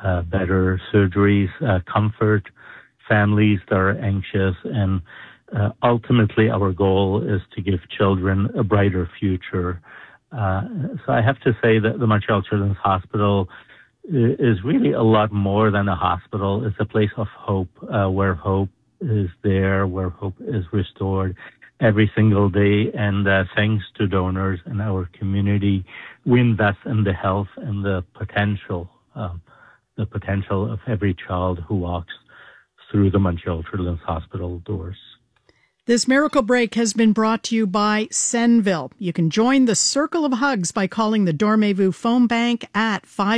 better surgeries, comfort families that are anxious, and ultimately our goal is to give children a brighter future. So I have to say that the Montreal Children's Hospital is really a lot more than a hospital. It's a place of hope, where hope is there, where hope is restored every single day. And thanks to donors in our community, we invest in the health and the potential of every child who walks through the Montreal Children's Hospital doors. This Miracle Break has been brought to you by Senville. You can join the Circle of Hugs by calling the Dormez-vous phone bank at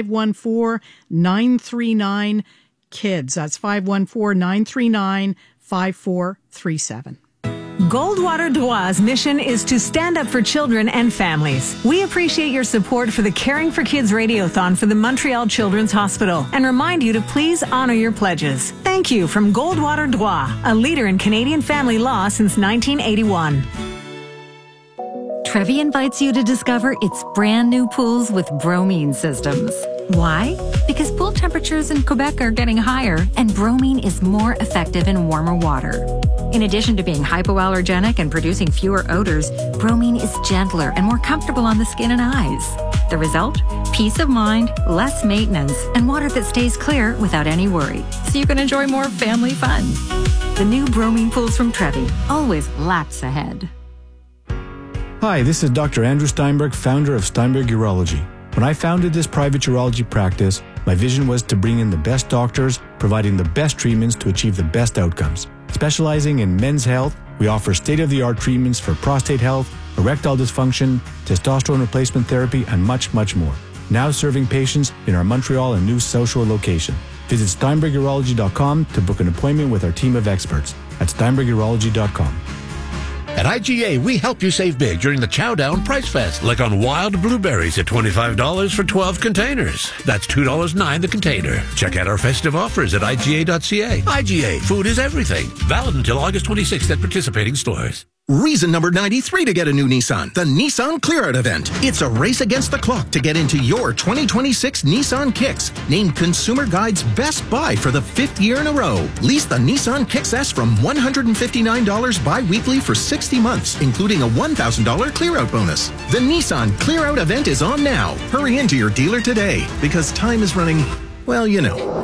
514-939-KIDS. That's 514-939-5437. Goldwater Droit's mission is to stand up for children and families. We appreciate your support for the Caring for Kids Radiothon for the Montreal Children's Hospital and remind you to please honor your pledges. Thank you from Goldwater Droit, a leader in Canadian family law since 1981. Trevi invites you to discover its brand new pools with bromine systems. Why? Because pool temperatures in Quebec are getting higher, and bromine is more effective in warmer water. In addition to being hypoallergenic and producing fewer odors, bromine is gentler and more comfortable on the skin and eyes. The result? Peace of mind, less maintenance, and water that stays clear without any worry. So you can enjoy more family fun. The new bromine pools from Trevi, always laps ahead. Hi, this is Dr. Andrew Steinberg, founder of Steinberg Urology. When I founded this private urology practice, my vision was to bring in the best doctors, providing the best treatments to achieve the best outcomes. Specializing in men's health, we offer state-of-the-art treatments for prostate health, erectile dysfunction, testosterone replacement therapy, and much, much more. Now serving patients in our Montreal and New South Shore location. Visit SteinbergUrology.com to book an appointment with our team of experts at SteinbergUrology.com. At IGA, we help you save big during the Chow Down Price Fest, like on wild blueberries at $25 for 12 containers. That's $2.09 the container. Check out our festive offers at IGA.ca. IGA, food is everything. Valid until August 26th at participating stores. Reason number 93 to get a new Nissan, the Nissan Clear Out event. It's a race against the clock to get into your 2026 Nissan Kicks, named Consumer Guide's best buy for the 5th year in a row. Lease the Nissan Kicks S from $159 bi-weekly for 60 months, including a $1,000 Clear Out bonus. The Nissan Clear Out event is on now. Hurry into your dealer today, because time is running, well, you know.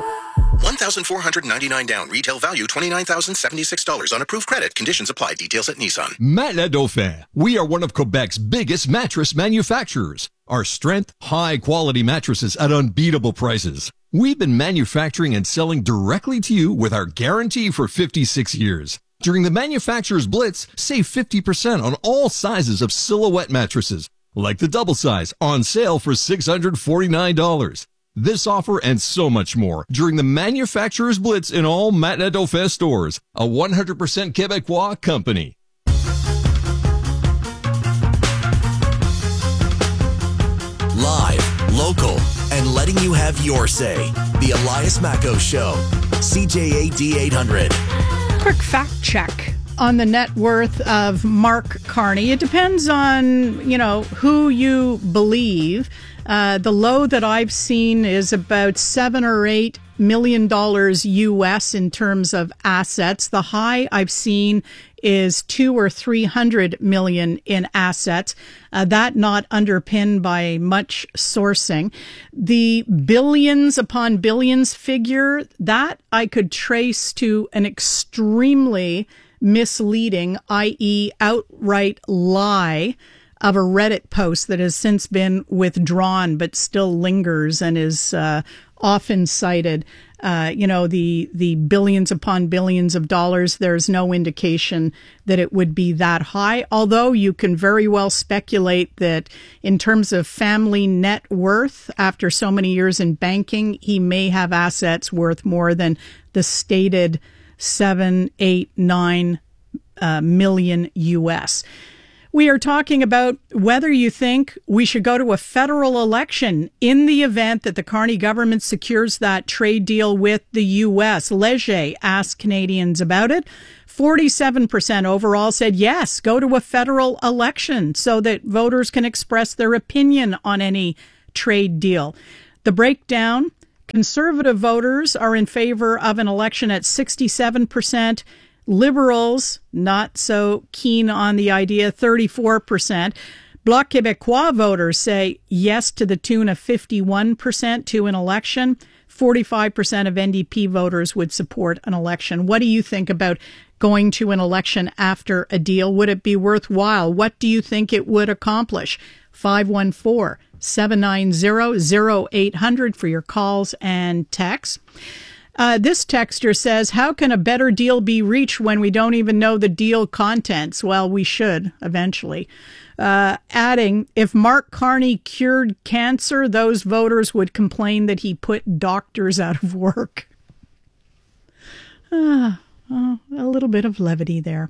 $1,499 down. Retail value $29,076 on approved credit. Conditions apply. Details at Nissan. Matelas Dauphin. We are one of Quebec's biggest mattress manufacturers. Our strength, high-quality mattresses at unbeatable prices. We've been manufacturing and selling directly to you with our guarantee for 56 years. During the Manufacturer's Blitz, save 50% on all sizes of silhouette mattresses, like the double size, on sale for $649. This offer and so much more during the Manufacturer's Blitz in all Matelas Dauphin stores, a 100% Quebecois company. Live, local, and letting you have your say. The Elias Macco Show. CJAD 800. Quick fact check on the net worth of Mark Carney. It depends on, who you believe. The low that I've seen is about $7 or $8 million US in terms of assets. The high I've seen is 200 or 300 million in assets. That not underpinned by much sourcing. The billions upon billions figure, that I could trace to an extremely misleading, i.e. outright lie of a Reddit post that has since been withdrawn but still lingers and is often cited. The billions upon billions of dollars, there's no indication that it would be that high, although you can very well speculate that in terms of family net worth, after so many years in banking, he may have assets worth more than the stated 7, 8, 9 million US. We are talking about whether you think we should go to a federal election in the event that the Carney government secures that trade deal with the U.S. Leger asked Canadians about it. 47% overall said yes, go to a federal election so that voters can express their opinion on any trade deal. The breakdown: Conservative voters are in favor of an election at 67%. Liberals, not so keen on the idea, 34%. Bloc Québécois voters say yes to the tune of 51% to an election. 45% of NDP voters would support an election. What do you think about going to an election after a deal? Would it be worthwhile? What do you think it would accomplish? 514-790-0800 for your calls and texts. This texter says, how can a better deal be reached when we don't even know the deal contents? Well, we should eventually. Adding, if Mark Carney cured cancer, those voters would complain that he put doctors out of work. A little bit of levity there.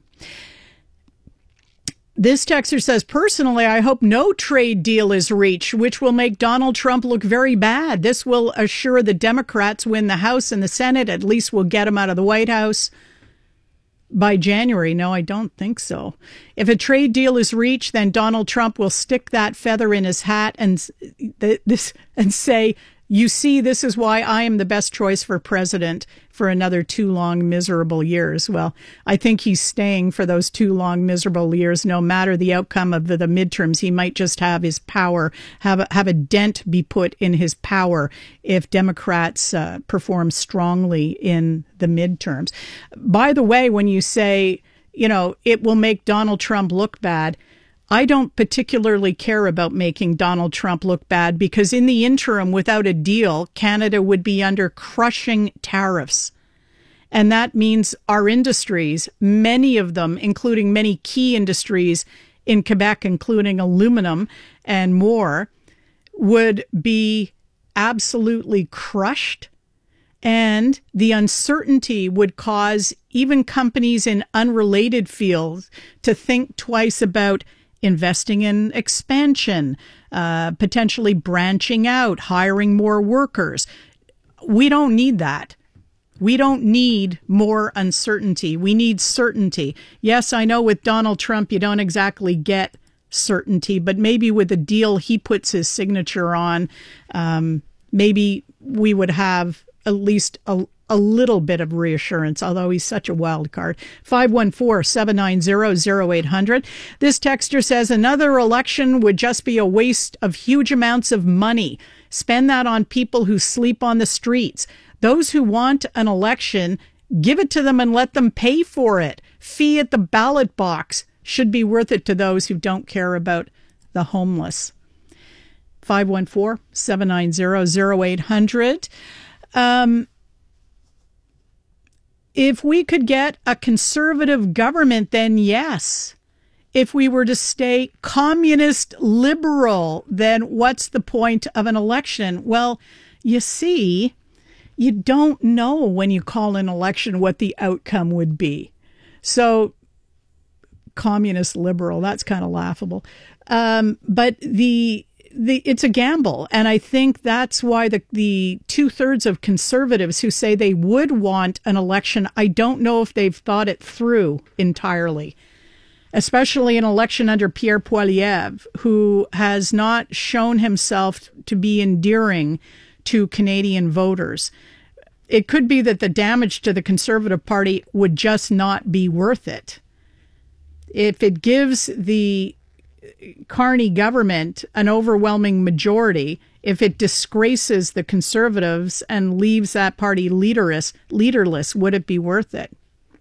This texter says, personally, I hope no trade deal is reached, which will make Donald Trump look very bad. This will assure the Democrats win the House and the Senate. At least we'll get him out of the White House by January. No, I don't think so. If a trade deal is reached, then Donald Trump will stick that feather in his hat and say, you see, this is why I am the best choice for president for another 2 long, miserable years. Well, I think he's staying for those 2 long, miserable years, no matter the outcome of the midterms. He might just have his power, have a dent be put in his power if Democrats perform strongly in the midterms. By the way, when you say, it will make Donald Trump look bad, I don't particularly care about making Donald Trump look bad, because in the interim, without a deal, Canada would be under crushing tariffs. And that means our industries, many of them, including many key industries in Quebec, including aluminum and more, would be absolutely crushed. And the uncertainty would cause even companies in unrelated fields to think twice about investing in expansion, potentially branching out, hiring more workers. We don't need that. We don't need more uncertainty. We need certainty. Yes, I know with Donald Trump, you don't exactly get certainty, but maybe with a deal he puts his signature on, maybe we would have at least a little bit of reassurance, although he's such a wild card. 514-790-0800. This texter says, another election would just be a waste of huge amounts of money. Spend that on people who sleep on the streets. Those who want an election, give it to them and let them pay for it. Fee at the ballot box should be worth it to those who don't care about the homeless. 514-790-0800. If we could get a conservative government, then yes. If we were to stay communist liberal, then what's the point of an election? Well, you see, you don't know when you call an election what the outcome would be. So communist liberal, that's kind of laughable. But it's a gamble. And I think that's why the 2/3 of conservatives who say they would want an election, I don't know if they've thought it through entirely, especially an election under Pierre Poilievre, who has not shown himself to be endearing to Canadian voters. It could be that the damage to the Conservative Party would just not be worth it. If it gives the Carney government an overwhelming majority, if it disgraces the Conservatives and leaves that party leaderless, would it be worth it?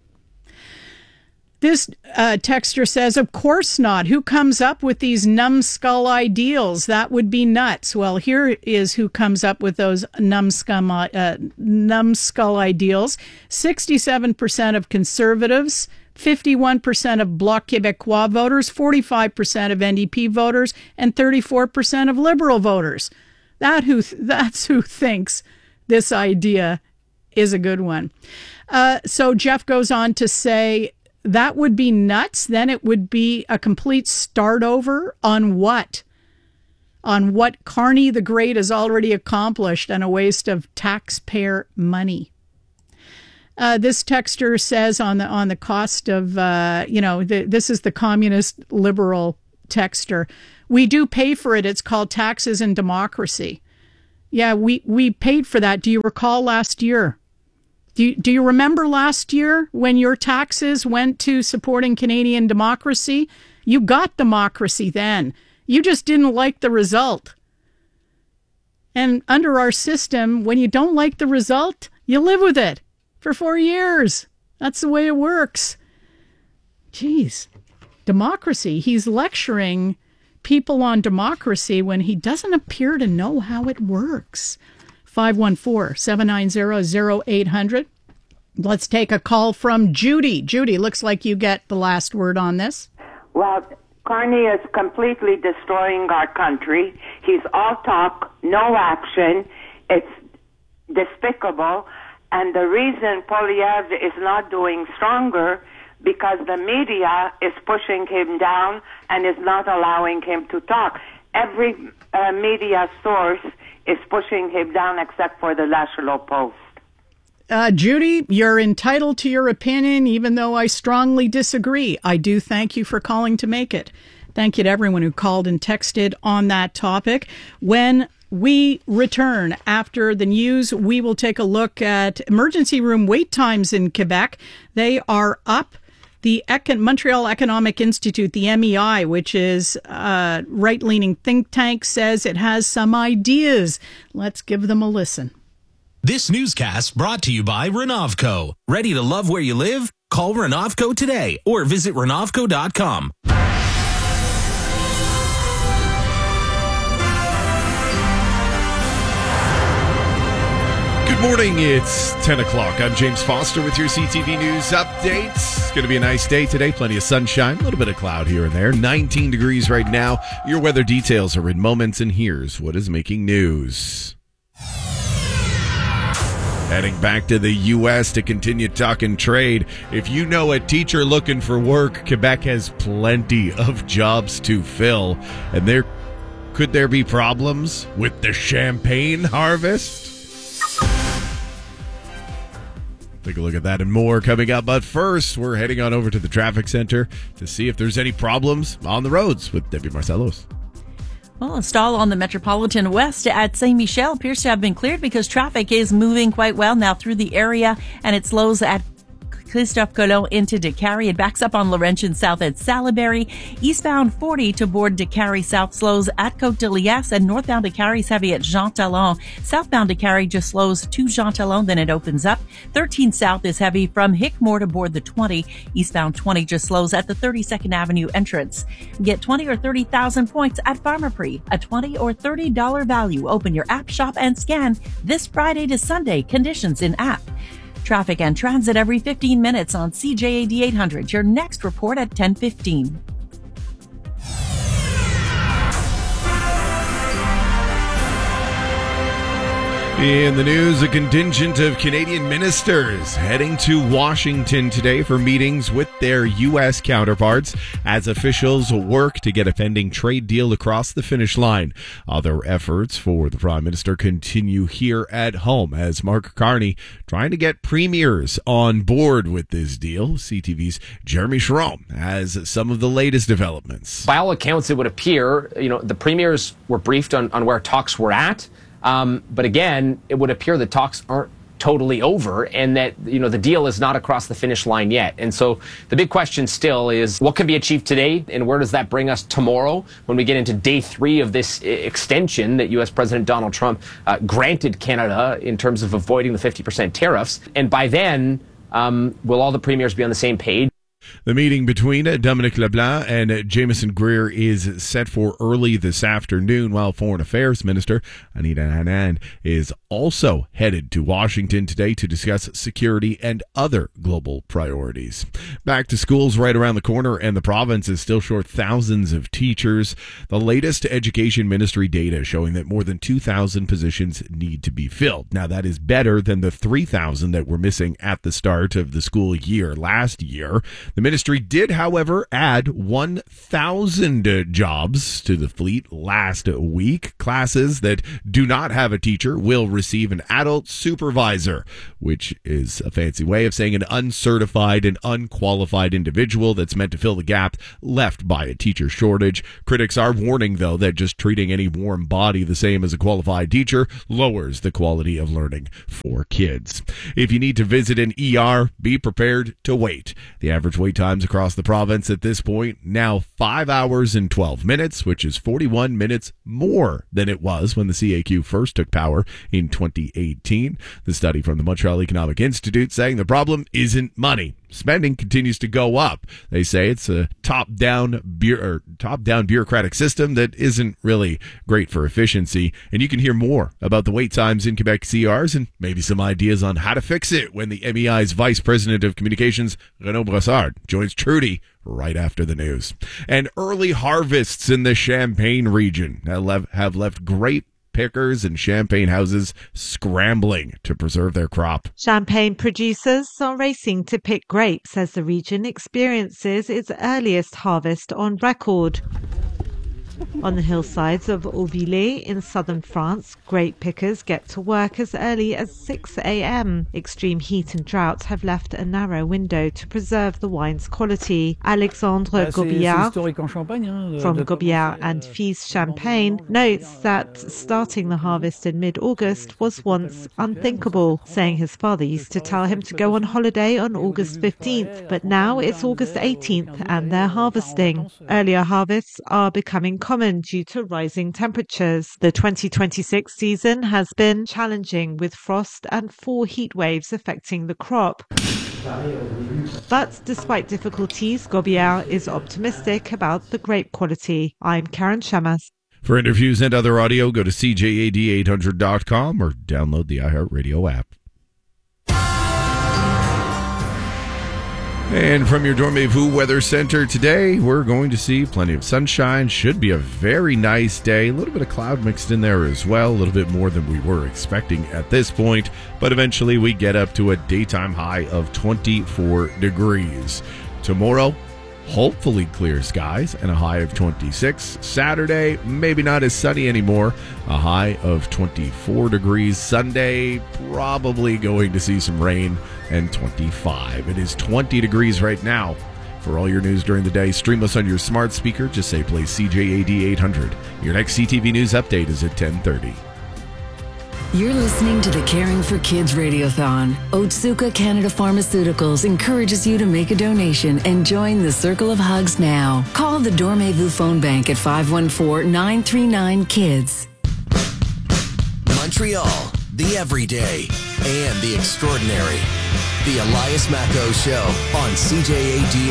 This texter says, of course not. Who comes up with these numbskull ideals? That would be nuts. Well, here is who comes up with those numbskull ideals. 67% of Conservatives, 51% of Bloc Québécois voters, 45% of NDP voters, and 34% of Liberal voters. That's who thinks this idea is a good one. So Jeff goes on to say, that would be nuts. Then it would be a complete start over on what? On what Carney the Great has already accomplished, and a waste of taxpayer money. This texter says on the cost of, this is the communist liberal texter. We do pay for it. It's called taxes and democracy. Yeah, we paid for that. Do you recall last year? Do you remember last year when your taxes went to supporting Canadian democracy? You got democracy then. You just didn't like the result. And under our system, when you don't like the result, you live with it for 4 years. That's the way it works. Jeez. Democracy. He's lecturing people on democracy when he doesn't appear to know how it works. 514-790-0800. Let's take a call from Judy. Judy, looks like you get the last word on this. Well, Carney is completely destroying our country. He's all talk, no action. It's despicable. And the reason Poilievre is not doing stronger because the media is pushing him down and is not allowing him to talk. Every media source is pushing him down except for the National Post. Judy, you're entitled to your opinion, even though I strongly disagree. I do thank you for calling to make it. Thank you to everyone who called and texted on that topic. When we return after the news, we will take a look at emergency room wait times in Quebec. They are up. The Montreal Economic Institute, the MEI, which is a right-leaning think tank, says it has some ideas. Let's give them a listen. This newscast brought to you by Renovco. Ready to love where you live? Call Renovco today or visit Renovco.com. Good morning, it's 10 o'clock. I'm James Foster with your CTV News updates. It's going to be a nice day today. Plenty of sunshine, a little bit of cloud here and there. 19 degrees right now. Your weather details are in moments, and here's what is making news. Heading back to the U.S. to continue talking trade. If you know a teacher looking for work, Quebec has plenty of jobs to fill. And could there be problems with the champagne harvest? Take a look at that and more coming up. But first, we're heading on over to the traffic center to see if there's any problems on the roads with Debbie Marcelos. Well, a stall on the Metropolitan West at Saint Michel appears to have been cleared because traffic is moving quite well now through the area, and it slows at Christophe Colomb into Décarie. It backs up on Laurentian South at Salaberry. Eastbound 40 to board Décarie South slows at Côte-de-Liesse, and northbound Décarie is heavy at Jean Talon. Southbound Décarie just slows to Jean Talon, then it opens up. 13 South is heavy from Hickmore to board the 20. Eastbound 20 just slows at the 32nd Avenue entrance. Get 20 or 30,000 points at Pharmaprix. A $20 or $30 value. Open your app, shop, and scan this Friday to Sunday. Conditions in app. Traffic and transit every 15 minutes on CJAD 800. Your next report at 10:15. In the news, a contingent of Canadian ministers heading to Washington today for meetings with their U.S. counterparts as officials work to get a pending trade deal across the finish line. Other efforts for the Prime Minister continue here at home as Mark Carney trying to get premiers on board with this deal. CTV's Jeremy Sharon has some of the latest developments. By all accounts, it would appear, the premiers were briefed on where talks were at. But again, it would appear that talks aren't totally over and that, the deal is not across the finish line yet. And so the big question still is what can be achieved today and where does that bring us tomorrow when we get into day 3 of this extension that U.S. President Donald Trump granted Canada in terms of avoiding the 50% tariffs. And by then, will all the premiers be on the same page? The meeting between Dominic LeBlanc and Jameson Greer is set for early this afternoon, while Foreign Affairs Minister Anita Anand is also headed to Washington today to discuss security and other global priorities. Back to schools right around the corner, and the province is still short thousands of teachers. The latest Education Ministry data showing that more than 2,000 positions need to be filled. Now, that is better than the 3,000 that were missing at the start of the school year last year. The ministry did, however, add 1,000 jobs to the fleet last week. Classes that do not have a teacher will receive an adult supervisor, which is a fancy way of saying an uncertified and unqualified individual that's meant to fill the gap left by a teacher shortage. Critics are warning, though, that just treating any warm body the same as a qualified teacher lowers the quality of learning for kids. If you need to visit an ER, be prepared to wait. The average wait times across the province at this point now 5 hours and 12 minutes, which is 41 minutes more than it was when the CAQ first took power in 2018. The study from the Montreal Economic Institute saying the problem isn't money. Spending continues to go up. They say it's a top-down bureaucratic system that isn't really great for efficiency. And you can hear more about the wait times in Quebec CRs and maybe some ideas on how to fix it when the MEI's Vice President of Communications, Renaud Brassard, joins Trudy right after the news. And early harvests in the Champagne region have left grape pickers and champagne houses scrambling to preserve their crop. Champagne producers are racing to pick grapes as the region experiences its earliest harvest on record. On the hillsides of Auvillers in southern France, grape pickers get to work as early as 6 a.m. Extreme heat and drought have left a narrow window to preserve the wine's quality. Alexandre Gobillard from Gobillard and Fils Champagne notes that starting the harvest in mid-August was once unthinkable, saying his father used to tell him to go on holiday on August 15th, but now it's August 18th and they're harvesting. Earlier harvests are becoming common due to rising temperatures. The 2026 season has been challenging with frost and 4 heat waves affecting the crop. But despite difficulties, Gobillard is optimistic about the grape quality. I'm Karen Shamas. For interviews and other audio, go to CJAD800.com or download the iHeartRadio app. And from your Dormez-vous Weather Center today, we're going to see plenty of sunshine. Should be a very nice day. A little bit of cloud mixed in there as well. A little bit more than we were expecting at this point. But eventually we get up to a daytime high of 24 degrees. Tomorrow, hopefully clear skies and a high of 26. Saturday, maybe not as sunny anymore. A high of 24 degrees. Sunday, probably going to see some rain and 25. It is 20 degrees right now. For all your news during the day, stream us on your smart speaker. Just say play CJAD 800. Your next CTV News update is at 10:30. You're listening to the Caring for Kids Radiothon. Otsuka Canada Pharmaceuticals encourages you to make a donation and join the Circle of Hugs now. Call the Dormez-vous phone bank at 514-939-KIDS. Montreal, the everyday and the extraordinary. The Elias Macco Show on CJAD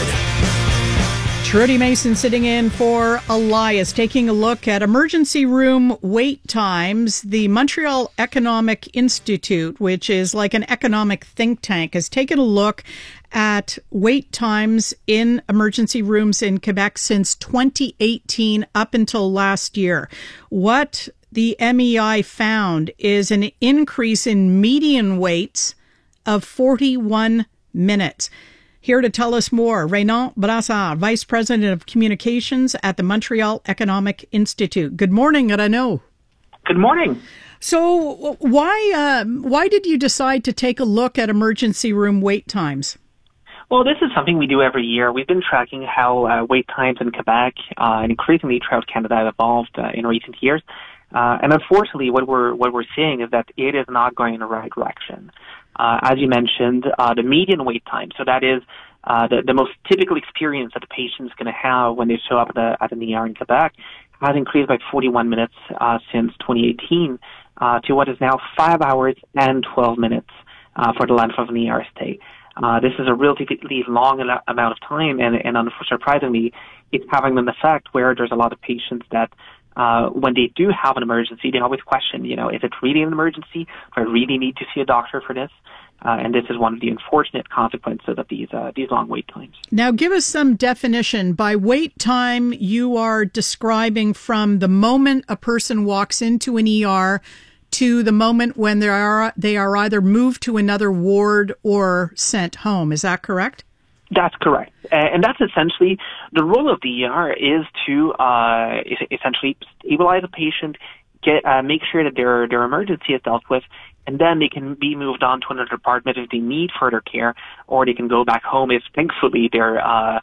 800. Trudy Mason sitting in for Elias, taking a look at emergency room wait times. The Montreal Economic Institute, which is like an economic think tank, has taken a look at wait times in emergency rooms in Quebec since 2018 up until last year. What the MEI found is an increase in median waits of 41 minutes. Here to tell us more, Renaud Brassard, Vice President of Communications at the Montreal Economic Institute. Good morning, Renaud. Good morning. So why did you decide to take a look at emergency room wait times? Well, this is something we do every year. We've been tracking how wait times in Quebec and increasingly throughout Canada have evolved in recent years. And unfortunately, what we're seeing is that it is not going in the right direction. As you mentioned, the median wait time, so that is the most typical experience that the patient is going to have when they show up at an ER in Quebec, has increased by 41 minutes since 2018 to what is now 5 hours and 12 minutes for the length of an ER stay. This is a relatively long amount of time, and unsurprisingly, it's having an effect where there's a lot of patients that when they do have an emergency, they always question, is it really an emergency? Do I really need to see a doctor for this? And this is one of the unfortunate consequences of these long wait times. Now, give us some definition. By wait time, you are describing from the moment a person walks into an ER to the moment when they are either moved to another ward or sent home. Is that correct? That's correct. And that's essentially the role of the ER is to essentially stabilize a patient, make sure that their emergency is dealt with, and then they can be moved on to another department if they need further care, or they can go back home if thankfully they are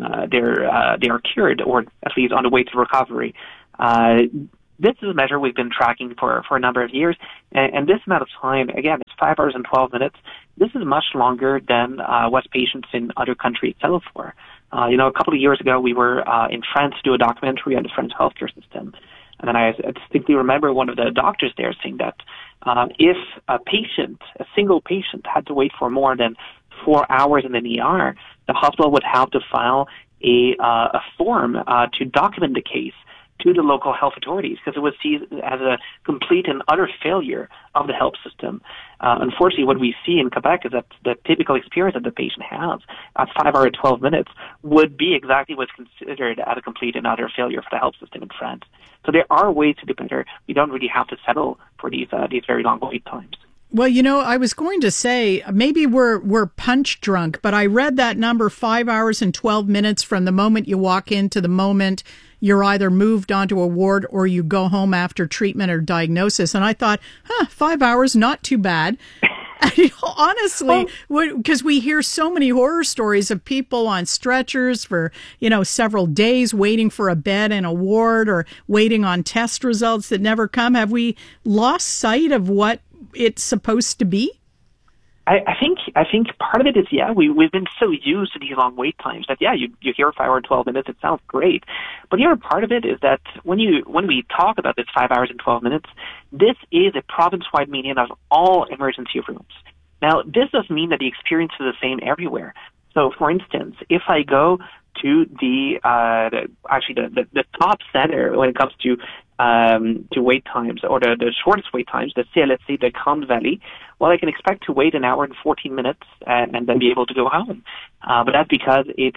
cured, or at least on the way to recovery. This is a measure we've been tracking for a number of years, and this amount of time, again, it's 5 hours and 12 minutes. This is much longer than what patients in other countries settle for. A couple of years ago, we were in France to do a documentary on the French healthcare system. And then I distinctly remember one of the doctors there saying that if a single patient, had to wait for more than 4 hours in an ER, the hospital would have to file a form to document the case to the local health authorities, because it was seen as a complete and utter failure of the health system. Unfortunately, what we see in Quebec is that the typical experience that the patient has at 5 hours, 12 minutes would be exactly what's considered as a complete and utter failure for the health system in France. So there are ways to do better. We don't really have to settle for these very long wait times. Well, I was going to say maybe we're punch drunk, but I read that number 5 hours and 12 minutes from the moment you walk in to the moment you're either moved onto a ward or you go home after treatment or diagnosis. And I thought, 5 hours, not too bad. Honestly, because we hear so many horror stories of people on stretchers for, several days waiting for a bed in a ward or waiting on test results that never come. Have we lost sight of what it's supposed to be? I think part of it is, we've been so used to these long wait times that, you hear 5 hours, 12 minutes, it sounds great. But the other part of it is that when we talk about this 5 hours and 12 minutes, this is a province-wide median of all emergency rooms. Now, this doesn't mean that the experience is the same everywhere. So, for instance, if I go to the top center when it comes to wait times, or the shortest wait times, the CLSC, the Grande Vallée, well, I can expect to wait 1 hour and 14 minutes and then be able to go home. But that's because it's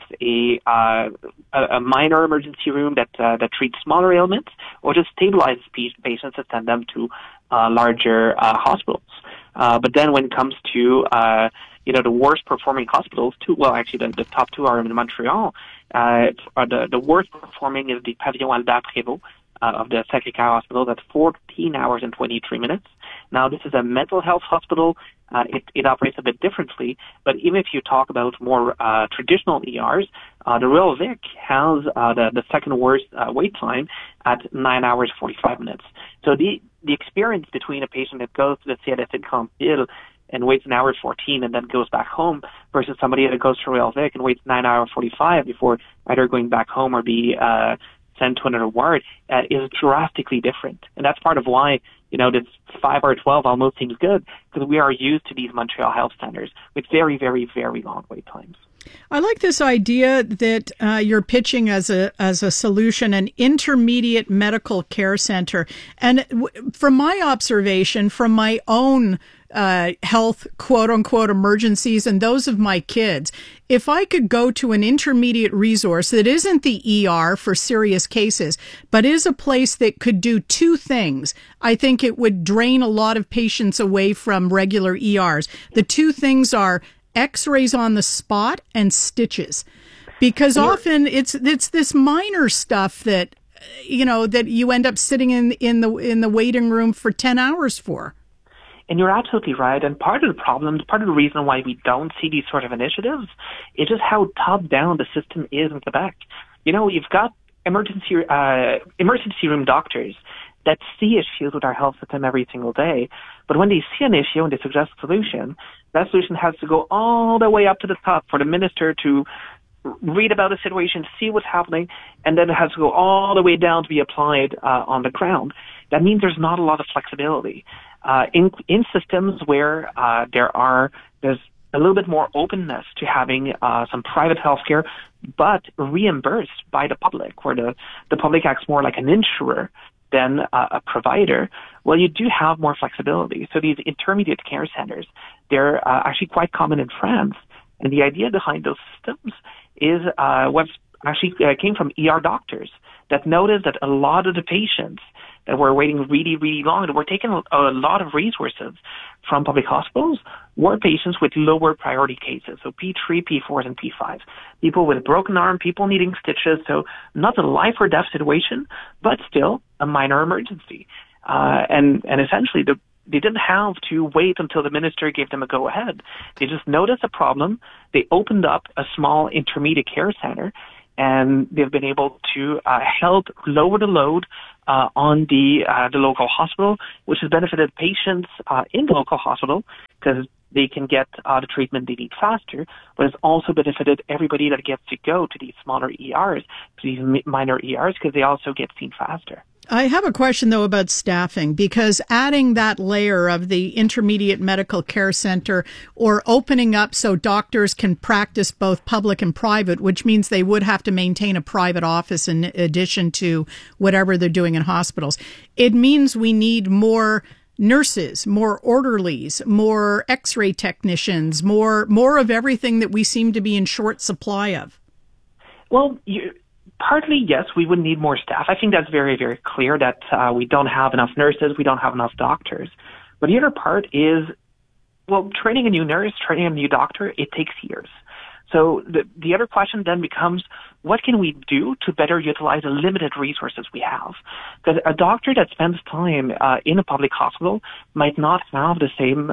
a minor emergency room that treats smaller ailments, or just stabilizes patients and send them to larger hospitals. But then when it comes to the worst performing hospitals, the top two are in Montreal. The worst performing is the Pavillon Albert Prévost of the Sacré-Cœur Hospital. That's 14 hours and 23 minutes. Now, this is a mental health hospital. It operates a bit differently, but even if you talk about more traditional ERs, the Royal Vic has the second worst wait time at 9 hours 45 minutes. So the experience between a patient that goes to the CLSC Grande Ville and waits 1 hour 14 and then goes back home versus somebody that goes to Royal Vic and waits 9 hours 45 before either going back home or be sent to another ward is drastically different. And that's part of why, this 5 or 12 almost seems good, because we are used to these Montreal health centers with very, very, very long wait times. I like this idea that you're pitching as a solution, an intermediate medical care center. And from my observation, from my own health, quote unquote, emergencies and those of my kids, if I could go to an intermediate resource that isn't the ER for serious cases, but is a place that could do two things, I think it would drain a lot of patients away from regular ERs. The two things are X-rays on the spot and stitches, because often it's this minor stuff that you end up sitting in the waiting room for 10 hours for. And you're absolutely right. And part of the problem, part of the reason why we don't see these sort of initiatives is just how top down the system is in Quebec. You've got emergency room doctors that see issues with our health system every single day. But when they see an issue and they suggest a solution, that solution has to go all the way up to the top for the minister to read about the situation, see what's happening, and then it has to go all the way down to be applied on the ground. That means there's not a lot of flexibility. In systems where there's a little bit more openness to having some private healthcare, but reimbursed by the public, where the public acts more like an insurer than a provider, well, you do have more flexibility. So these intermediate care centers, they're actually quite common in France. And the idea behind those systems is what actually came from ER doctors that noticed that a lot of the patients that were waiting really, really long, that were taking a lot of resources from public hospitals, were patients with lower priority cases, so P3, P4s, and P5s. People with a broken arm, people needing stitches, so not a life or death situation, but still a minor emergency. And essentially, they didn't have to wait until the minister gave them a go-ahead. They just noticed a problem. They opened up a small intermediate care center, and they've been able to help lower the load on the local hospital, which has benefited patients in the local hospital because they can get the treatment they need faster, but it's also benefited everybody that gets to go to these smaller ERs, to these minor ERs, because they also get seen faster. I have a question, though, about staffing, because adding that layer of the intermediate medical care center or opening up so doctors can practice both public and private, which means they would have to maintain a private office in addition to whatever they're doing in hospitals. It means we need more nurses, more orderlies, more x-ray technicians, more of everything that we seem to be in short supply of. Well, partly, yes, we would need more staff. I think that's very, very clear that we don't have enough nurses, we don't have enough doctors. But the other part is, well, training a new nurse, training a new doctor, it takes years. So the other question then becomes, what can we do to better utilize the limited resources we have? Because a doctor that spends time in a public hospital might not have the same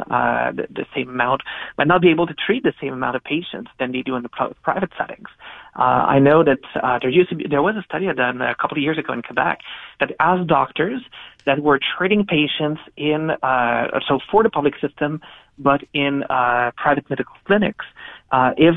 amount, might not be able to treat the same amount of patients than they do in the private settings. I know that there was a study done a couple of years ago in Quebec that asked doctors that were treating patients in for the public system, but in private medical clinics, if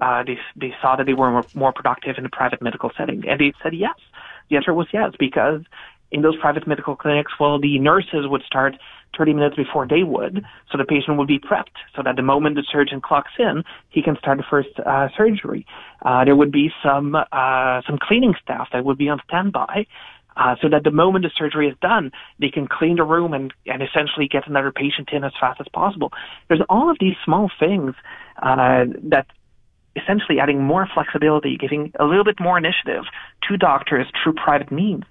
they saw that they were more productive in the private medical setting, and they said yes. The answer was yes, because in those private medical clinics, well, the nurses would start 30 minutes before they would, so the patient would be prepped, so that the moment the surgeon clocks in, he can start the first surgery. There would be some cleaning staff that would be on standby, so that the moment the surgery is done, they can clean the room and essentially get another patient in as fast as possible. There's all of these small things that essentially adding more flexibility, giving a little bit more initiative to doctors through private means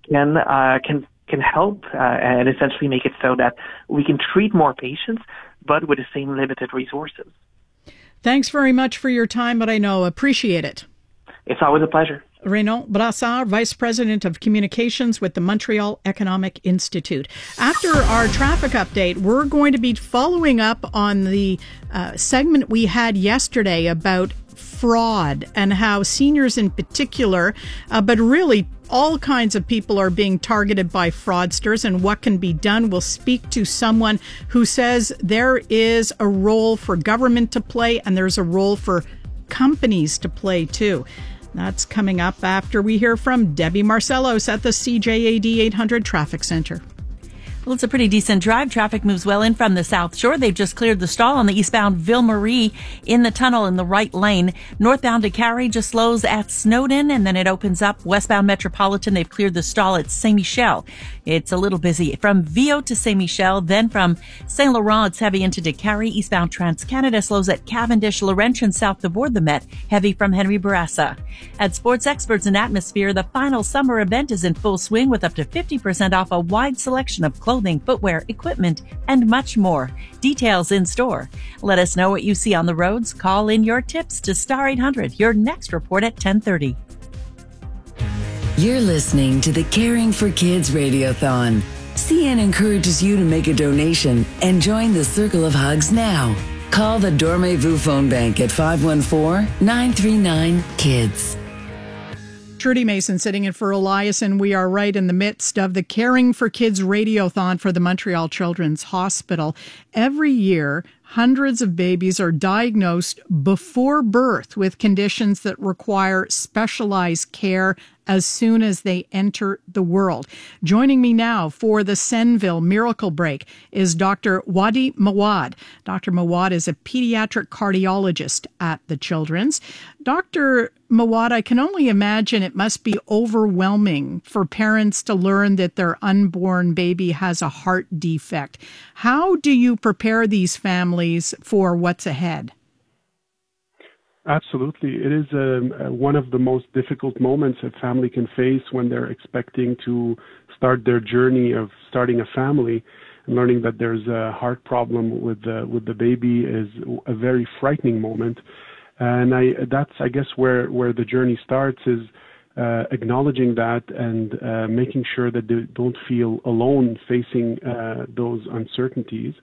can help and essentially make it so that we can treat more patients, but with the same limited resources. Thanks very much for your time, but I know appreciate it. It's always a pleasure. Renaud Brassard, Vice President of Communications with the Montreal Economic Institute. After our traffic update, we're going to be following up on the segment we had yesterday about fraud and how seniors in particular, but really all kinds of people are being targeted by fraudsters and what can be done. We'll speak to someone who says there is a role for government to play and there's a role for companies to play too. That's coming up after we hear from Debbie Marcellos at the CJAD 800 Traffic Center. Well, it's a pretty decent drive. Traffic moves well in from the South Shore. They've just cleared the stall on the eastbound Ville-Marie in the tunnel in the right lane. Northbound to Carrie just slows at Snowden, and then it opens up. Westbound Metropolitan, they've cleared the stall at Saint-Michel. It's a little busy from Viau to Saint-Michel. Then from Saint Laurent, it's heavy into Décarie. Eastbound Trans-Canada slows at Cavendish, Laurentian, south to board the Met. Heavy from Henry Bourassa. At Sports Experts and Atmosphere, the final summer event is in full swing with up to 50% off a wide selection of clothing, footwear, equipment, and much more. Details in store. Let us know what you see on the roads. Call in your tips to Star 800. Your next report at 10:30. You're listening to the Caring for Kids Radiothon. CN encourages you to make a donation and join the Circle of Hugs now. Call the Dormez-vous phone bank at 514-939-KIDS. Trudy Mason sitting in for Elias, and we are right in the midst of the Caring for Kids Radiothon for the Montreal Children's Hospital. Every year, hundreds of babies are diagnosed before birth with conditions that require specialized care as soon as they enter the world. Joining me now for the Senville Miracle Break is Dr. Wadi Mawad. Dr. Mawad is a pediatric cardiologist at the Children's. Dr. Mawad, I can only imagine it must be overwhelming for parents to learn that their unborn baby has a heart defect. How do you prepare these families for what's ahead? Absolutely. It is one of the most difficult moments a family can face when they're expecting to start their journey of starting a family, and learning that there's a heart problem with the baby is a very frightening moment. And that's I guess where the journey starts, is acknowledging that and making sure that they don't feel alone facing those uncertainties.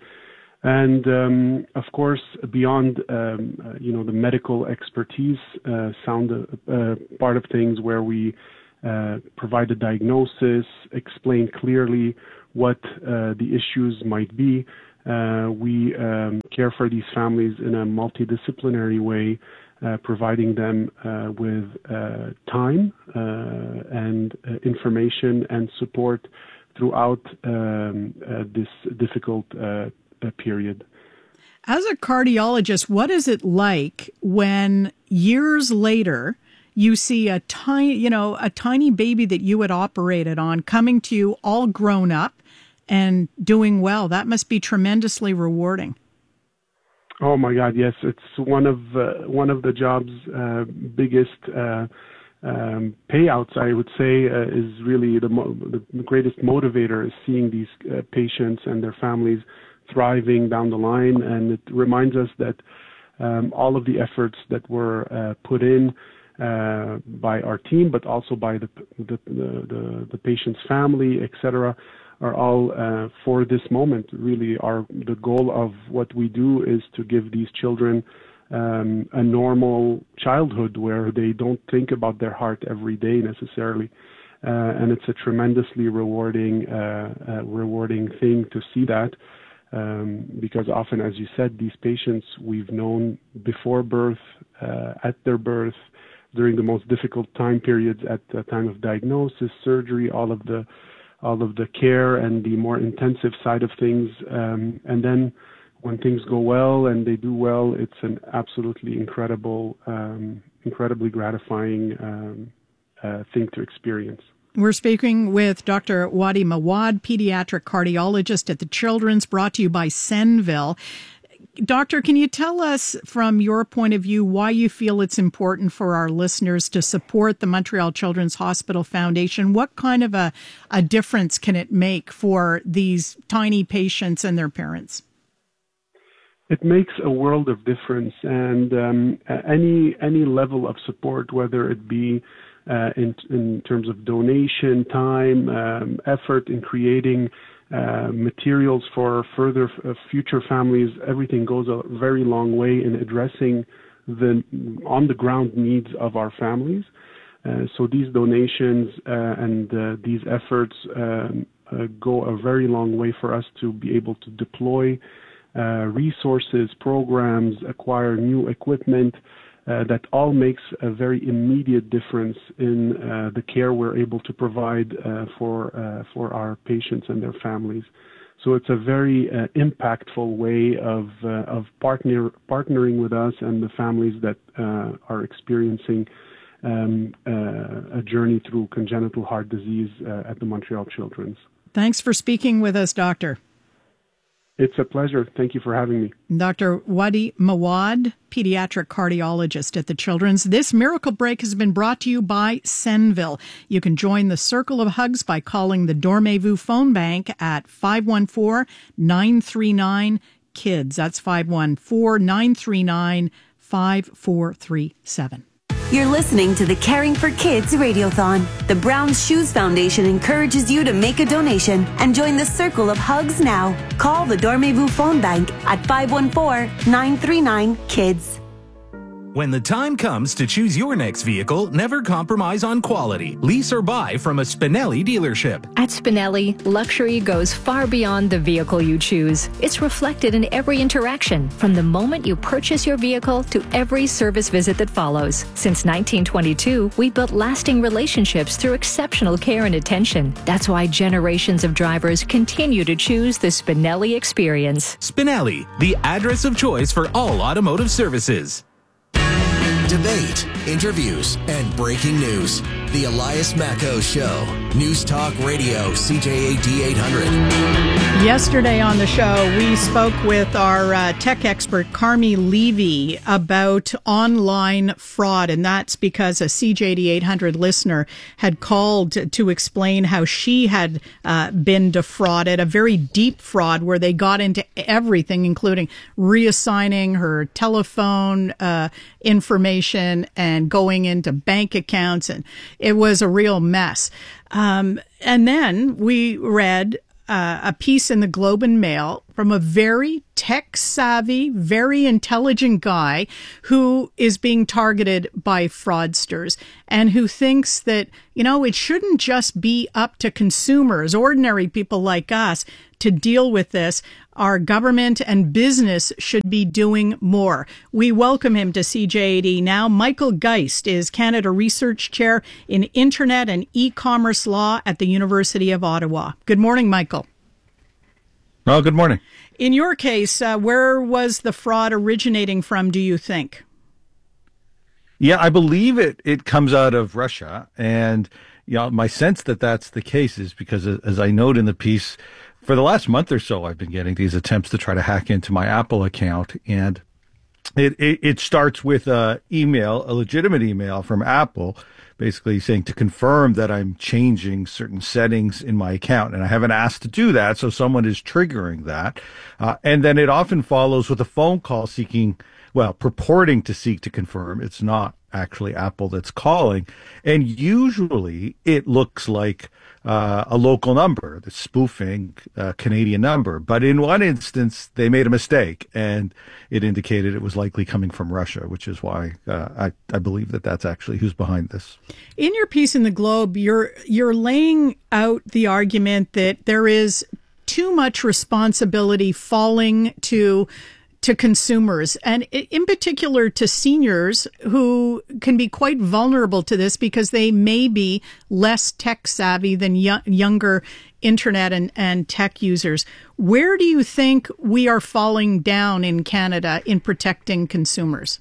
And of course, beyond the medical expertise part of things, where we provide a diagnosis, explain clearly what the issues might be. We care for these families in a multidisciplinary way, providing them with time and information and support throughout this difficult period. As a cardiologist, what is it like when years later you see a tiny baby that you had operated on coming to you all grown up and doing well? That must be tremendously rewarding. Oh my God, yes! It's one of the job's biggest payouts. I would say is really the greatest motivator is seeing these patients and their families thriving down the line, and it reminds us that all of the efforts that were put in by our team, but also by the patient's family, etc., are all for this moment. Really, the goal of what we do is to give these children a normal childhood where they don't think about their heart every day necessarily, and it's a tremendously rewarding thing to see that. Because often, as you said, these patients we've known before birth, at their birth, during the most difficult time periods, at the time of diagnosis, surgery, all of the care and the more intensive side of things, and then when things go well and they do well, it's an absolutely incredibly gratifying thing to experience. We're speaking with Dr. Wadi Mawad, pediatric cardiologist at the Children's, brought to you by Senville. Doctor, can you tell us from your point of view why you feel it's important for our listeners to support the Montreal Children's Hospital Foundation? What kind of a difference can it make for these tiny patients and their parents? It makes a world of difference, and any level of support, whether it be in terms of donation, time, effort in creating materials for further future families, everything goes a very long way in addressing the on-the-ground needs of our families. So these donations and these efforts go a very long way for us to be able to deploy resources, programs, acquire new equipment, that all makes a very immediate difference in the care we're able to provide for our patients and their families. So it's a very impactful way of partnering with us and the families that are experiencing a journey through congenital heart disease at the Montreal Children's. Thanks for speaking with us, Doctor. It's a pleasure. Thank you for having me. Dr. Wadi Mawad, pediatric cardiologist at the Children's. This Miracle Break has been brought to you by Senville. You can join the Circle of Hugs by calling the Dormez-vous phone bank at 514-939-KIDS. That's 514-939-5437. You're listening to the Caring for Kids Radiothon. The Brown's Shoes Foundation encourages you to make a donation and join the Circle of Hugs now. Call the Dormez-vous phone bank at 514-939-KIDS. When the time comes to choose your next vehicle, never compromise on quality. Lease or buy from a Spinelli dealership. At Spinelli, luxury goes far beyond the vehicle you choose. It's reflected in every interaction, from the moment you purchase your vehicle to every service visit that follows. Since 1922, we built lasting relationships through exceptional care and attention. That's why generations of drivers continue to choose the Spinelli experience. Spinelli, the address of choice for all automotive services. Debate, interviews, and breaking news. The Elias Macco Show. News Talk Radio, CJAD 800. Yesterday on the show, we spoke with our tech expert, Carmi Levy, about online fraud. And that's because a CJAD 800 listener had called to explain how she had been defrauded, a very deep fraud where they got into everything, including reassigning her telephone information and going into bank accounts. And it was a real mess. And then we read a piece in the Globe and Mail from a very tech-savvy, very intelligent guy who is being targeted by fraudsters and who thinks that, you know, it shouldn't just be up to consumers, ordinary people like us, to deal with this. Our government and business should be doing more. We welcome him to CJAD now. Michael Geist is Canada Research Chair in Internet and E-commerce Law at the University of Ottawa. Good morning, Michael. Well, good morning. In your case, where was the fraud originating from, do you think? Yeah, I believe it comes out of Russia. And my sense that that's the case is because, as I note in the piece, for the last month or so, I've been getting these attempts to try to hack into my Apple account. And it starts with a legitimate email from Apple, basically saying to confirm that I'm changing certain settings in my account. And I haven't asked to do that, so someone is triggering that. And then it often follows with a phone call purporting to seek to confirm. It's not actually Apple that's calling. And usually it looks like a local number, the spoofing Canadian number. But in one instance, they made a mistake, and it indicated it was likely coming from Russia, which is why I believe that that's actually who's behind this. In your piece in the Globe, you're laying out the argument that there is too much responsibility falling to consumers, and in particular to seniors who can be quite vulnerable to this because they may be less tech savvy than younger internet and tech users. Where do you think we are falling down in Canada in protecting consumers?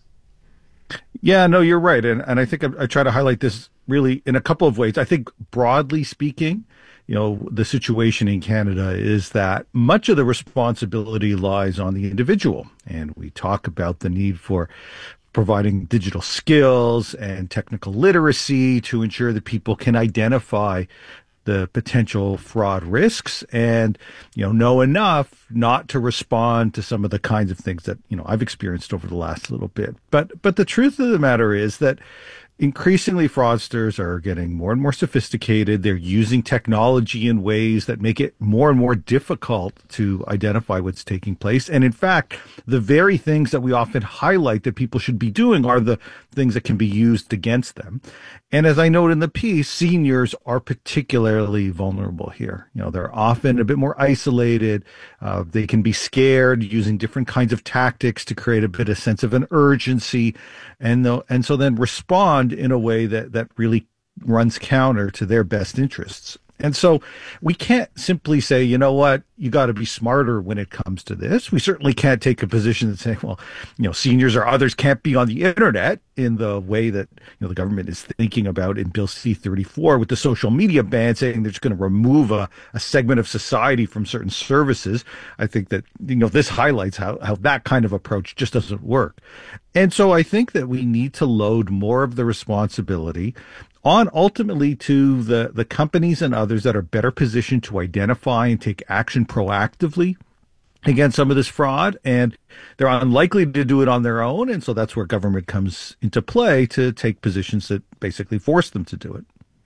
Yeah, no, you're right. And I think I try to highlight this really in a couple of ways. I think broadly speaking, the situation in Canada is that much of the responsibility lies on the individual. And we talk about the need for providing digital skills and technical literacy to ensure that people can identify the potential fraud risks and, know enough not to respond to some of the kinds of things that, I've experienced over the last little bit. But the truth of the matter is that increasingly, fraudsters are getting more and more sophisticated. They're using technology in ways that make it more and more difficult to identify what's taking place. And in fact, the very things that we often highlight that people should be doing are the things that can be used against them. And as I note in the piece, seniors are particularly vulnerable here. They're often a bit more isolated. They can be scared, using different kinds of tactics to create a bit of sense of an urgency, and so then respond in a way that really runs counter to their best interests. And so we can't simply say, you know what, you got to be smarter when it comes to this. We certainly can't take a position and say, well, seniors or others can't be on the internet in the way that the government is thinking about in Bill C-34 with the social media ban, saying they're just going to remove a segment of society from certain services. I think that, this highlights how that kind of approach just doesn't work. And so I think that we need to load more of the responsibility on ultimately to the companies and others that are better positioned to identify and take action proactively against some of this fraud. And they're unlikely to do it on their own. And so that's where government comes into play to take positions that basically force them to do it.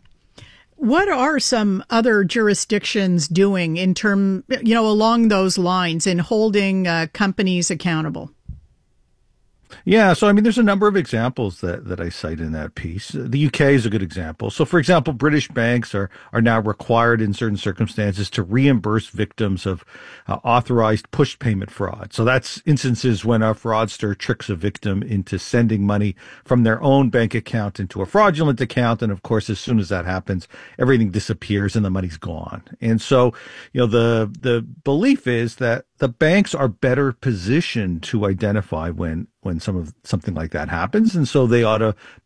What are some other jurisdictions doing in along those lines in holding companies accountable? Yeah, so there's a number of examples that I cite in that piece. The UK is a good example. So, for example, British banks are now required in certain circumstances to reimburse victims of authorized push payment fraud. So that's instances when a fraudster tricks a victim into sending money from their own bank account into a fraudulent account. And of course, as soon as that happens, everything disappears and the money's gone. And so, the belief is that the banks are better positioned to identify when something like that happens. And so they ought to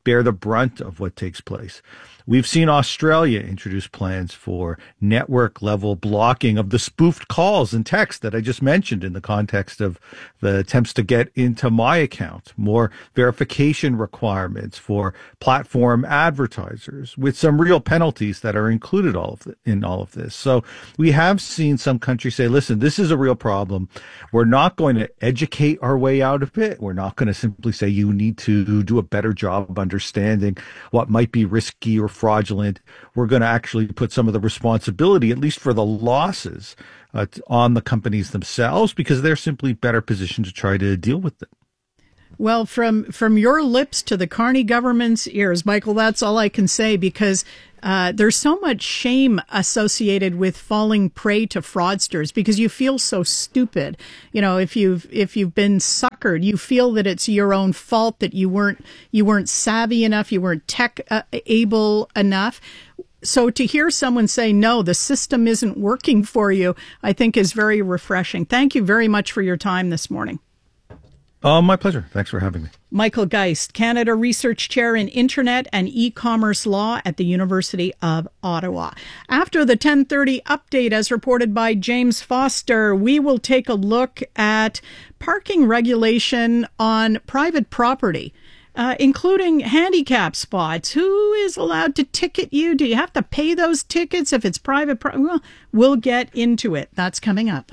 bear the brunt of what takes place. We've seen Australia introduce plans for network-level blocking of the spoofed calls and texts that I just mentioned in the context of the attempts to get into my account, more verification requirements for platform advertisers with some real penalties that are included in all of this. So we have seen some countries say, listen, this is a real problem. We're not going to educate our way out of it. We're not going to simply say you need to do a better job understanding what might be risky or fraudulent. We're going to actually put some of the responsibility, at least for the losses, on the companies themselves, because they're simply better positioned to try to deal with it. Well, from your lips to the Carney government's ears, Michael, that's all I can say, because there's so much shame associated with falling prey to fraudsters, because you feel so stupid. You know, if you've been suckered, you feel that it's your own fault, that you weren't savvy enough, you weren't tech able enough. So to hear someone say, no, the system isn't working for you, I think is very refreshing. Thank you very much for your time this morning. My pleasure. Thanks for having me. Michael Geist, Canada Research Chair in Internet and E-commerce Law at the University of Ottawa. After the 10:30 update, as reported by James Foster, we will take a look at parking regulation on private property, including handicap spots. Who is allowed to ticket you? Do you have to pay those tickets if it's private? Well, we'll get into it. That's coming up.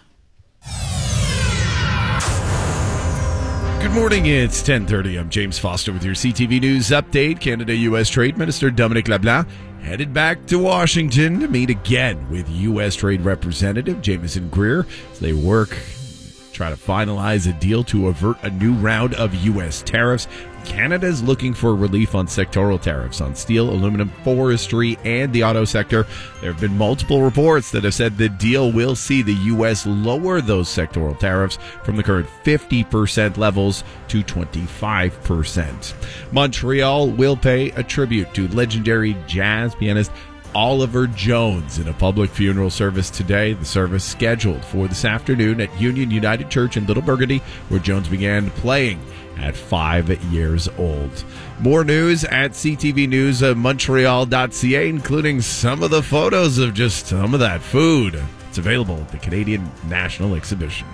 Good morning, it's 10:30. I'm James Foster with your CTV News update. Canada-U.S. Trade Minister Dominic LeBlanc headed back to Washington to meet again with U.S. Trade Representative Jamieson Greer as they try to finalize a deal to avert a new round of U.S. tariffs. Canada is looking for relief on sectoral tariffs on steel, aluminum, forestry, and the auto sector. There have been multiple reports that have said the deal will see the U.S. lower those sectoral tariffs from the current 50% levels to 25%. Montreal will pay a tribute to legendary jazz pianist Oliver Jones in a public funeral service today. The service scheduled for this afternoon at Union United Church in Little Burgundy, where Jones began playing at 5 years old. More news at ctvnewsmontreal.ca, including some of the photos of just some of that food. It's available at the Canadian National Exhibition.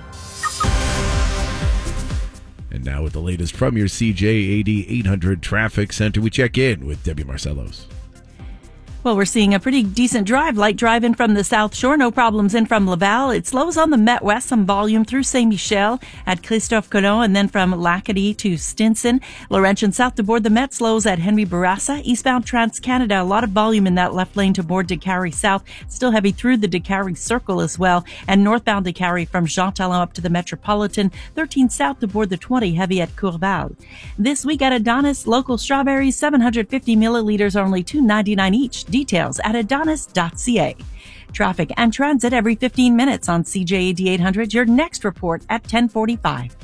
And now with the latest from your CJAD 800 Traffic Center, we check in with Debbie Marcellos. Well, we're seeing a pretty decent light drive in from the South Shore. No problems in from Laval. It slows on the Met West, some volume through Saint-Michel at Christophe Colomb, and then from Lacadie to Stinson. Laurentian south to board the Met slows at Henry Bourassa. Eastbound Trans-Canada, a lot of volume in that left lane to board Décarie South. Still heavy through the Décarie Circle as well. And northbound Décarie from Jean Talon up to the Metropolitan. 13 south to board the 20, heavy at Courval. This week at Adonis, local strawberries, 750 milliliters, are only $2.99 each. Details at adonis.ca. Traffic and transit every 15 minutes on CJAD 800. Your next report at 10:45.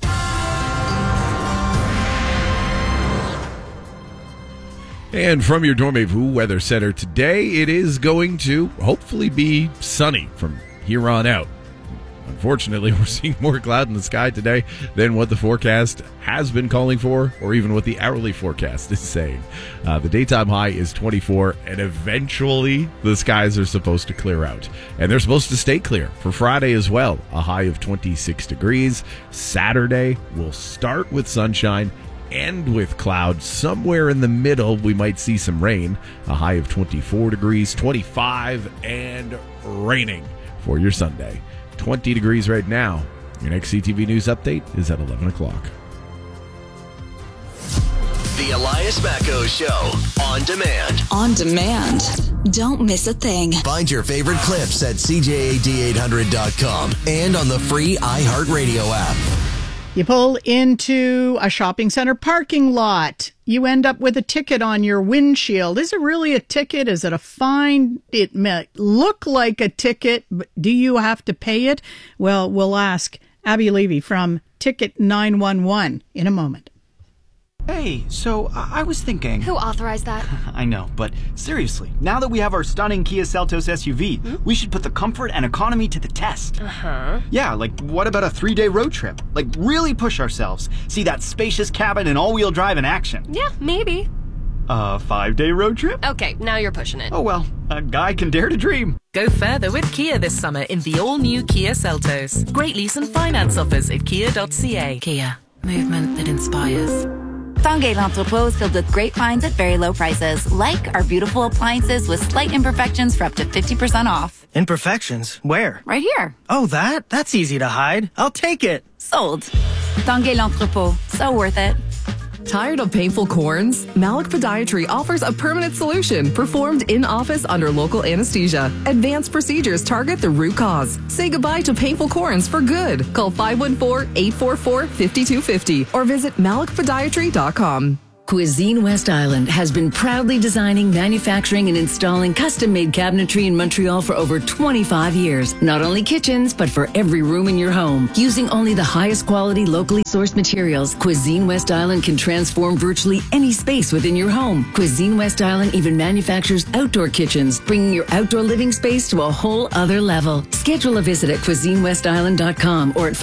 And from your Dormez-vous Weather Center today, it is going to hopefully be sunny from here on out. Unfortunately, we're seeing more cloud in the sky today than what the forecast has been calling for, or even what the hourly forecast is saying. The daytime high is 24, and eventually the skies are supposed to clear out. And they're supposed to stay clear for Friday as well, a high of 26 degrees. Saturday will start with sunshine, end with clouds. Somewhere in the middle, we might see some rain, a high of 24 degrees, 25, and raining for your Sunday. 20 degrees right now. Your next CTV News update is at 11 o'clock. The Elias Macco Show. On demand. On demand. Don't miss a thing. Find your favorite clips at CJAD800.com and on the free iHeartRadio app. You pull into a shopping center parking lot. You end up with a ticket on your windshield. Is it really a ticket? Is it a fine? It may look like a ticket, but do you have to pay it? Well, we'll ask Abby Levy from Ticket 911 in a moment. Hey, so I was thinking... Who authorized that? I know, but seriously, now that we have our stunning Kia Seltos SUV, we should put the comfort and economy to the test. Uh-huh. Yeah, like what about a 3-day road trip? Like really push ourselves. See that spacious cabin and all-wheel drive in action. Yeah, maybe. A 5-day road trip? Okay, now you're pushing it. Oh well, a guy can dare to dream. Go further with Kia this summer in the all-new Kia Seltos. Great lease and finance offers at kia.ca. Kia, movement that inspires. Tanguay L'Entrepôt is filled with great finds at very low prices, like our beautiful appliances with slight imperfections for up to 50% off. Imperfections? Where? Right here. Oh, that? That's easy to hide. I'll take it. Sold. Tanguay L'Entrepôt. So worth it. Tired of painful corns? Malik Podiatry offers a permanent solution performed in-office under local anesthesia. Advanced procedures target the root cause. Say goodbye to painful corns for good. Call 514-844-5250 or visit malikpodiatry.com. Cuisine West Island has been proudly designing, manufacturing, and installing custom-made cabinetry in Montreal for over 25 years. Not only kitchens, but for every room in your home. Using only the highest quality, locally sourced materials, Cuisine West Island can transform virtually any space within your home. Cuisine West Island even manufactures outdoor kitchens, bringing your outdoor living space to a whole other level. Schedule a visit at CuisineWestIsland.com or at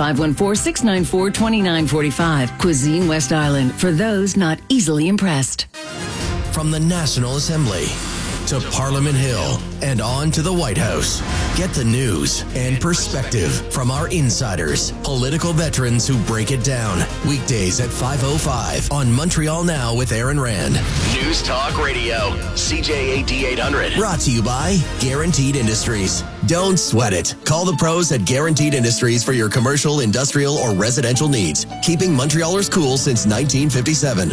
514-694-2945. Cuisine West Island, for those not easily impressed. From the National Assembly to Parliament Hill and on to the White House. Get the news and perspective from our insiders, political veterans who break it down. Weekdays at 5:05 on Montreal Now with Aaron Rand. News Talk Radio, CJAD 800. Brought to you by Guaranteed Industries. Don't sweat it. Call the pros at Guaranteed Industries for your commercial, industrial, or residential needs. Keeping Montrealers cool since 1957.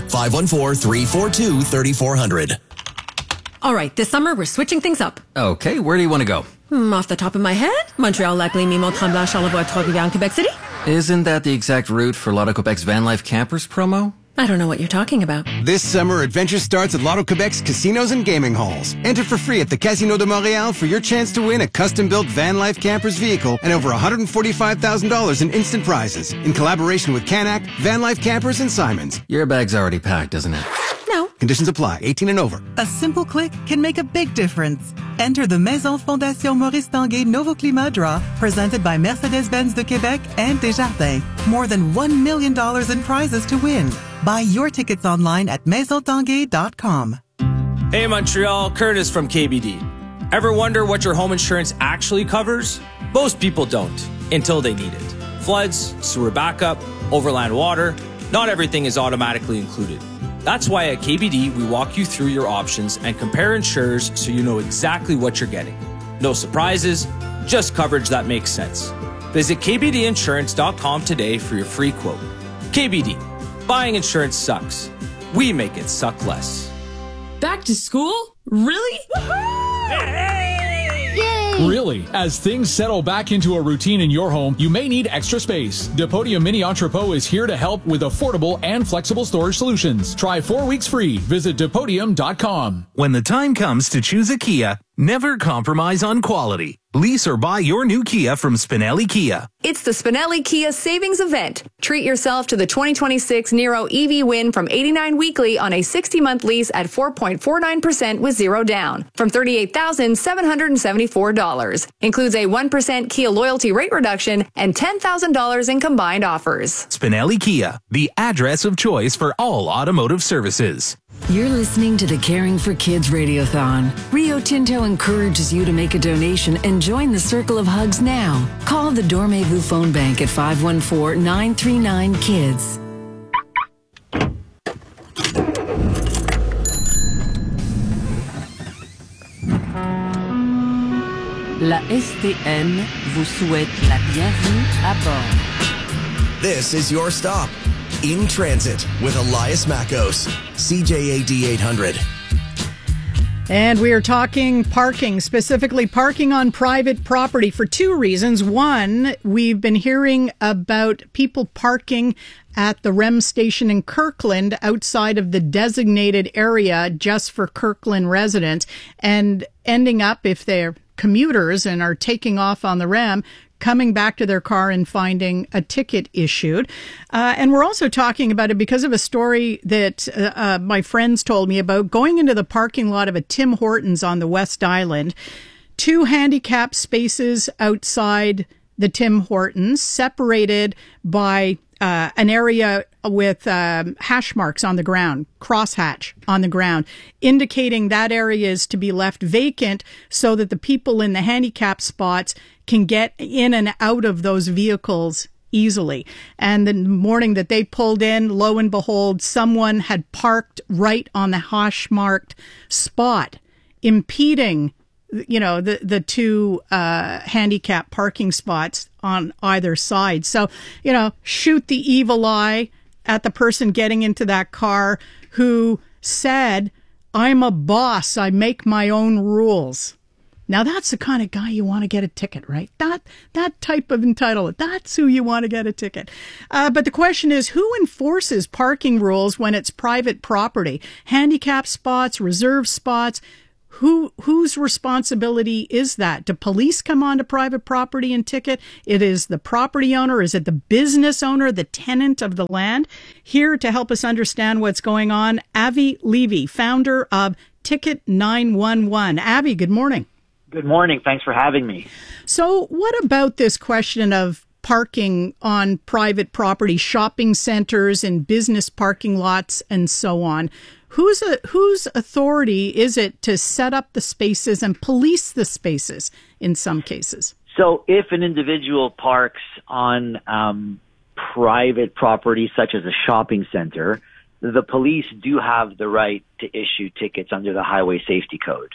514-342-3400. All right, this summer we're switching things up. Okay, where do you want to go? Off the top of my head, Montreal, Lac Lémy, Mont-Tremblant, Charlevoix, Trois-Rivières, Quebec City. Isn't that the exact route for Lotto Quebec's Van Life Campers promo? I don't know what you're talking about. This summer, adventure starts at Lotto Quebec's casinos and gaming halls. Enter for free at the Casino de Montréal for your chance to win a custom-built Van Life Campers vehicle and over $145,000 in instant prizes. In collaboration with Canac, Van Life Campers, and Simons. Your bag's already packed, isn't it? No. Conditions apply. 18 and over. A simple click can make a big difference. Enter the Maison Fondation Maurice Tanguay Nouveau Climat Draw, presented by Mercedes-Benz de Québec and Desjardins. More than $1 million in prizes to win. Buy your tickets online at maisontanguay.com. Hey Montreal, Curtis from KBD. Ever wonder what your home insurance actually covers? Most people don't, until they need it. Floods, sewer backup, overland water, not everything is automatically included. That's why at KBD, we walk you through your options and compare insurers so you know exactly what you're getting. No surprises, just coverage that makes sense. Visit KBDinsurance.com today for your free quote. KBD, buying insurance sucks. We make it suck less. Back to school? Really? Really, as things settle back into a routine in your home, you may need extra space. Depodium Mini Entrepôt is here to help with affordable and flexible storage solutions. Try 4 weeks free. Visit Depodium.com. When the time comes to choose a Kia, never compromise on quality. Lease or buy your new Kia from Spinelli Kia. It's the Spinelli Kia Savings Event. Treat yourself to the 2026 Niro EV Win from $89 weekly on a 60-month lease at 4.49% with zero down from $38,774. Includes a 1% Kia loyalty rate reduction and $10,000 in combined offers. Spinelli Kia, the address of choice for all automotive services. You're listening to the Caring for Kids Radiothon. Rio Tinto encourages you to make a donation and join the Circle of Hugs now. Call the Dormez-vous phone bank at 514-939-KIDS. La STN vous souhaite la bienvenue à bord. This is your stop. In Transit with Elias Makos, CJAD 800. And we are talking parking, specifically parking on private property for two reasons. One, we've been hearing about people parking at the REM station in Kirkland outside of the designated area just for Kirkland residents and ending up, if they're commuters and are taking off on the REM, coming back to their car and finding a ticket issued. And we're also talking about it because of a story that my friends told me about going into the parking lot of a Tim Hortons on the West Island. 2 handicapped spaces outside the Tim Hortons, separated by an area with hash marks on the ground, crosshatch on the ground, indicating that area is to be left vacant so that the people in the handicap spots can get in and out of those vehicles easily. And the morning that they pulled in, lo and behold, someone had parked right on the hash-marked spot, impeding the 2 handicap parking spots on either side. So, shoot the evil eye at the person getting into that car who said, "I'm a boss. I make my own rules." Now, that's the kind of guy you want to get a ticket, right? That type of entitlement. That's who you want to get a ticket. But the question is, who enforces parking rules when it's private property? Handicap spots, reserve spots. Whose responsibility is that? Do police come onto private property and ticket? It is the property owner. Is it the business owner, the tenant of the land? Here to help us understand what's going on, Avi Levy, founder of Ticket 911. Avi, good morning. Good morning. Thanks for having me. So what about this question of parking on private property, shopping centers and business parking lots and so on? Whose authority is it to set up the spaces and police the spaces in some cases? So if an individual parks on private property, such as a shopping center, the police do have the right to issue tickets under the Highway Safety Code.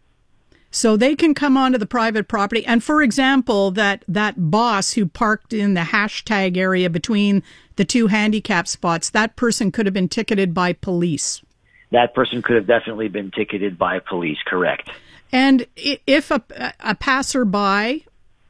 So they can come onto the private property. And for example, that boss who parked in the hashtag area between the 2 handicap spots, that person could have been ticketed by police. That person could have definitely been ticketed by police, correct. And if a passerby,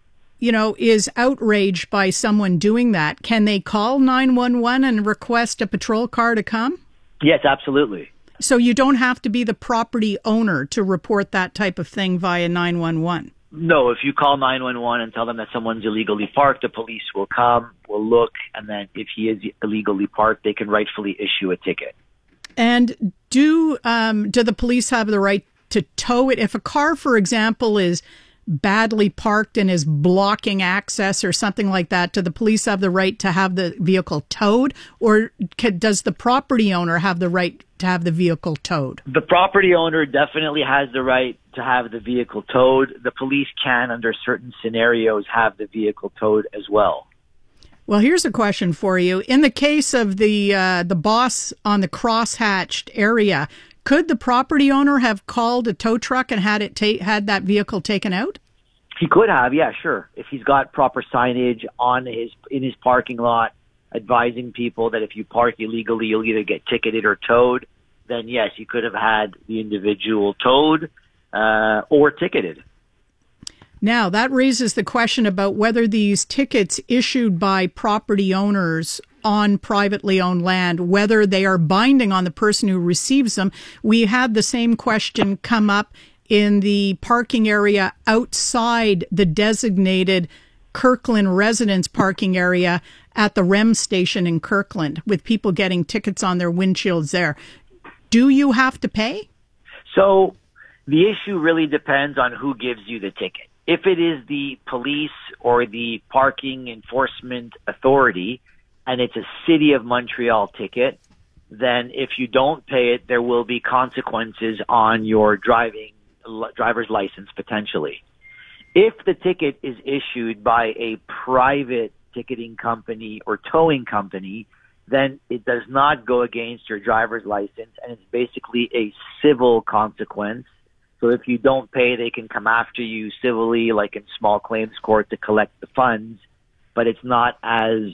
is outraged by someone doing that, can they call 911 and request a patrol car to come? Yes, absolutely. So you don't have to be the property owner to report that type of thing via 911? No, if you call 911 and tell them that someone's illegally parked, the police will come, will look, and then if he is illegally parked, they can rightfully issue a ticket. And do the police have the right to tow it? If a car, for example, is badly parked and is blocking access or something like that, do the police have the right to have the vehicle towed? Or does the property owner have the right to have the vehicle towed? The property owner definitely has the right to have the vehicle towed. The police can, under certain scenarios, have the vehicle towed as well. Well, here's a question for you. In the case of the boss on the crosshatched area, could the property owner have called a tow truck and had that vehicle taken out? He could have, yeah, sure. If he's got proper signage in his parking lot advising people that if you park illegally, you'll either get ticketed or towed, then yes, he could have had the individual towed or ticketed. Now, that raises the question about whether these tickets issued by property owners on privately owned land, whether they are binding on the person who receives them. We had the same question come up in the parking area outside the designated Kirkland residence parking area at the REM station in Kirkland, with people getting tickets on their windshields there. Do you have to pay? So the issue really depends on who gives you the ticket. If it is the police or the parking enforcement authority and it's a City of Montreal ticket, then if you don't pay it, there will be consequences on your driver's license potentially. If the ticket is issued by a private ticketing company or towing company, then it does not go against your driver's license and it's basically a civil consequence. So if you don't pay, they can come after you civilly, like in small claims court, to collect the funds. But it's not as,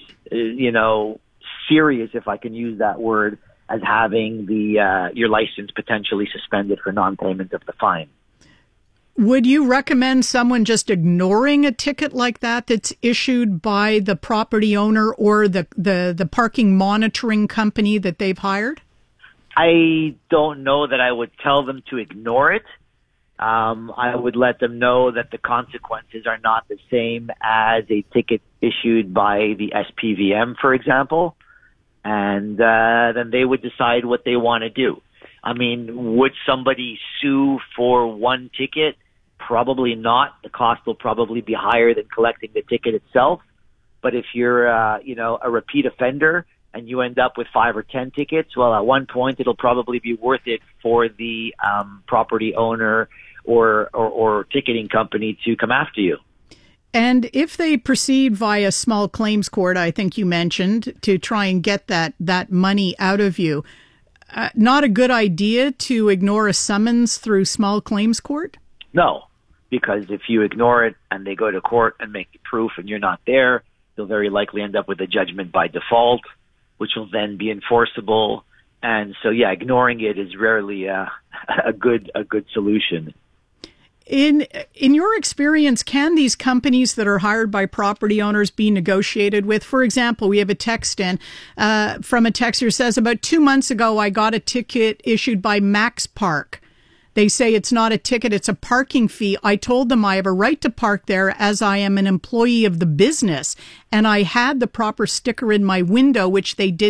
serious, if I can use that word, as having your license potentially suspended for non-payment of the fine. Would you recommend someone just ignoring a ticket like that that's issued by the property owner or the parking monitoring company that they've hired? I don't know that I would tell them to ignore it. I would let them know that the consequences are not the same as a ticket issued by the SPVM, for example, and then they would decide what they want to do. I mean, would somebody sue for one ticket? Probably not. The cost will probably be higher than collecting the ticket itself. But if you're, a repeat offender and you end up with 5 or 10 tickets, well, at one point it'll probably be worth it for the property owner or ticketing company to come after you. And if they proceed via small claims court, I think you mentioned, to try and get that money out of you, not a good idea to ignore a summons through small claims court? No, because if you ignore it and they go to court and make proof and you're not there, you'll very likely end up with a judgment by default, which will then be enforceable. And so, yeah, ignoring it is rarely a good solution. In your experience, can these companies that are hired by property owners be negotiated with? For example, we have a text in from a texter who says, about 2 months ago, I got a ticket issued by Max Park. They say it's not a ticket, it's a parking fee. I told them I have a right to park there as I am an employee of the business, and I had the proper sticker in my window, which they did